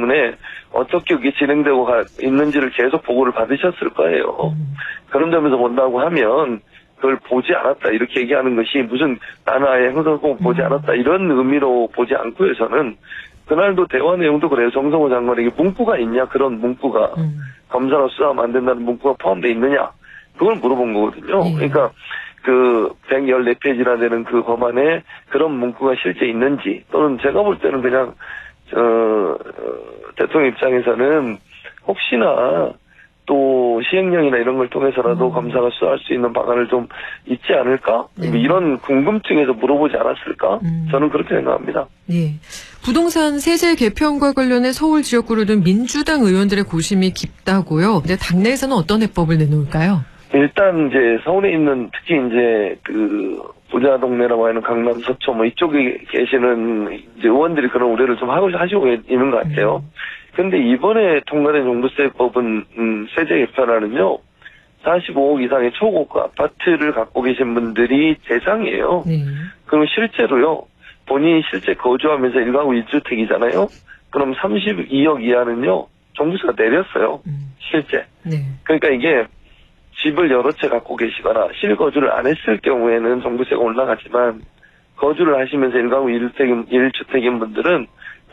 때문에 어떻게 이게 진행되고 있는지를 계속 보고를 받으셨을 거예요. 그런 점에서 본다고 하면 그걸 보지 않았다 이렇게 얘기하는 것이 무슨 나는 아예 행정사고 보지 않았다 이런 의미로 보지 않고요. 저는 그날도 대화 내용도 그래요. 정성호 장관에게 문구가 있냐 그런 문구가 검사가 수사하면 안 된다는 문구가 포함되어 있느냐 그걸 물어본 거거든요. 그러니까 그 114페이지나 되는 그 법안에 그런 문구가 실제 있는지 또는 제가 볼 때는 그냥 대통령 입장에서는 혹시나 또 시행령이나 이런 걸 통해서라도 검사가 수사할 수 있는 방안을 좀 있지 않을까? 이런 궁금증에서 물어보지 않았을까? 저는 그렇게 생각합니다. 예. 부동산 세제 개편과 관련해 서울 지역구를 둔 민주당 의원들의 고심이 깊다고요. 근데 당내에서는 어떤 해법을 내놓을까요? 일단 이제 서울에 있는 특히 이제 그 부자 동네라고 하는 강남 서초 뭐 이쪽에 계시는 이제 의원들이 그런 우려를 좀 하시고 있는 것 같아요. 근데 이번에 통과된 종부세법은 세제 개편안은요 45억 이상의 초고가 아파트를 갖고 계신 분들이 대상이에요. 그럼 실제로요 본인이 실제 거주하면서 1가구 1주택이잖아요. 그럼 32억 이하는요 종부세가 내렸어요. 실제. 그러니까 이게 집을 여러 채 갖고 계시거나 실거주를 안 했을 경우에는 종부세가 올라가지만 거주를 하시면서 1가구 1주택인 분들은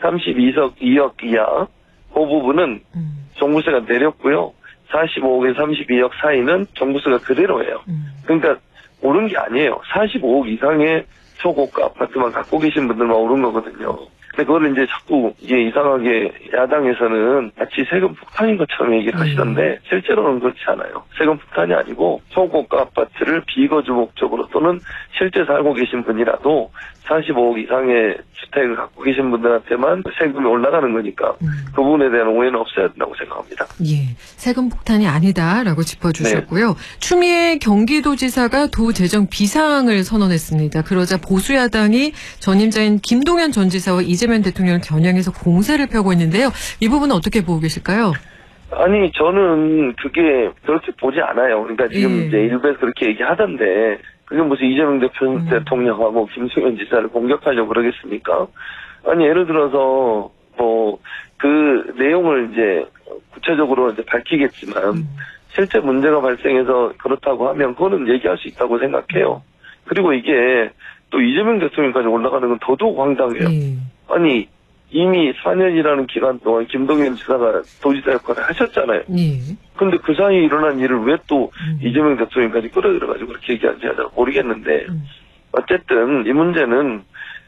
32억 이하 그 부분은 종부세가 내렸고요. 45억에서 32억 사이는 종부세가 그대로예요. 그러니까 오른 게 아니에요. 45억 이상의 초고가 아파트만 갖고 계신 분들만 오른 거거든요. 근데 그거를 이제 자꾸 이게 이상하게 야당에서는 마치 세금 폭탄인 것처럼 얘기를 하시던데 실제로는 그렇지 않아요. 세금 폭탄이 아니고 초고가 아파트를 비거주 목적으로 또는 실제 살고 계신 분이라도 45억 이상의 주택을 갖고 계신 분들한테만 세금이 올라가는 거니까 그 부분에 대한 오해는 없어야 된다고 생각합니다. 예, 세금 폭탄이 아니다라고 짚어주셨고요. 추미애 경기도지사가 도 재정 비상을 선언했습니다. 그러자 보수야당이 전임자인 김동연 전 지사와 이재명 대통령을 겨냥해서 공세를 펴고 있는데요. 이 부분은 어떻게 보고 계실까요? 아니 저는 그게 그렇게 보지 않아요. 그러니까 지금 이제 일부에서 그렇게 얘기하던데 그게 무슨 이재명 대통령하고 김승현 지사를 공격하려고 그러겠습니까? 아니 예를 들어서 뭐 그 내용을 이제 구체적으로 이제 밝히겠지만 실제 문제가 발생해서 그렇다고 하면 그거는 얘기할 수 있다고 생각해요. 그리고 이게 또 이재명 대통령까지 올라가는 건 더더욱 황당해요. 아니 이미 4년이라는 기간 동안 김동연 지사가 도지사 역할을 하셨잖아요. 근데 그 사이에 일어난 일을 왜 또 이재명 대통령까지 끌어들여가지고 그렇게 얘기하는지 모르겠는데 어쨌든 이 문제는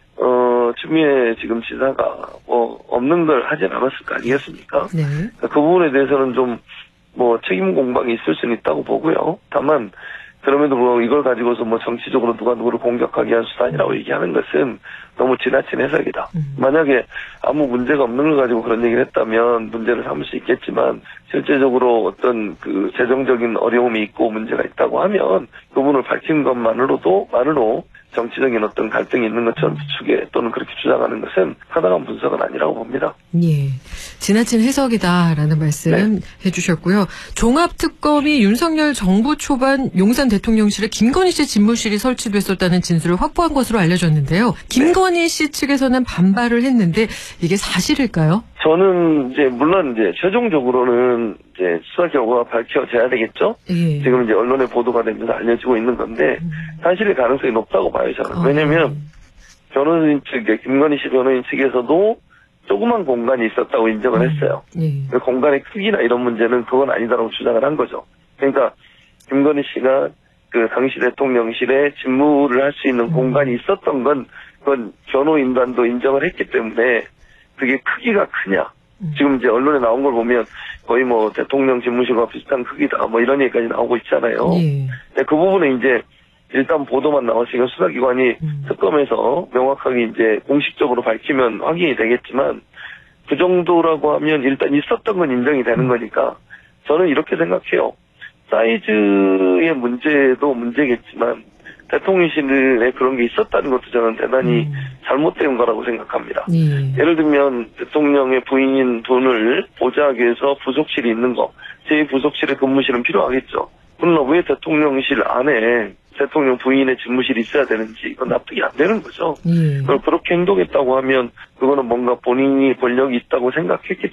추미애 지금 지사가 뭐 없는 걸 하진 않았을 거 아니겠습니까? 그 부분에 대해서는 좀 뭐 책임 공방이 있을 수는 있다고 보고요. 다만 그럼에도 불구하고 이걸 가지고서 뭐 정치적으로 누가 누구를 공격하기 위한 수단이라고 얘기하는 것은 너무 지나친 해석이다. 만약에 아무 문제가 없는 걸 가지고 그런 얘기를 했다면 문제를 삼을 수 있겠지만 실제적으로 어떤 그 재정적인 어려움이 있고 문제가 있다고 하면 그 부분을 밝힌 것만으로도 정치적인 어떤 갈등이 있는 것처럼 비추게 또는 그렇게 주장하는 것은 타당한 분석은 아니라고 봅니다. 예, 지나친 해석이다라는 말씀 해주셨고요. 종합특검이 윤석열 정부 초반 용산 대통령실에 김건희 씨 집무실이 설치됐었다는 진술을 확보한 것으로 알려졌는데요. 김건희 씨 측에서는 반발을 했는데 이게 사실일까요? 저는 이제 물론 이제 최종적으로는 이제 수사 결과가 밝혀져야 되겠죠. 지금 이제 언론에 보도가 되면서 알려지고 있는 건데 사실의 가능성이 높다고 봐요 저는. 왜냐하면 변호인 측, 김건희 씨 변호인 측에서도 조그만 공간이 있었다고 인정을 했어요. 그 공간의 크기나 이런 문제는 그건 아니다라고 주장을 한 거죠. 그러니까 김건희 씨가 그 당시 대통령실에 직무를 할 수 있는 공간이 있었던 건 그건 변호인단도 인정을 했기 때문에 그게 크기가 크냐. 지금 이제 언론에 나온 걸 보면 거의 뭐 대통령 집무실과 비슷한 크기다 뭐 이런 얘기까지 나오고 있잖아요. 그 부분은 이제 일단 보도만 나왔으니까 수사기관이 특검에서 명확하게 이제 공식적으로 밝히면 확인이 되겠지만 그 정도라고 하면 일단 있었던 건 인정이 되는 거니까 저는 이렇게 생각해요. 사이즈의 문제도 문제겠지만 대통령실에 그런 게 있었다는 것도 저는 대단히 잘못된 거라고 생각합니다. 예를 들면 대통령의 부인인 분을 보좌하기 위해서 부속실이 있는 거, 제2부속실의 근무실은 필요하겠죠. 그러나 왜 대통령실 안에 대통령 부인의 집무실이 있어야 되는지 이건 납득이 안 되는 거죠. 그렇게 행동했다고 하면 그거는 뭔가 본인이 권력이 있다고 생각했기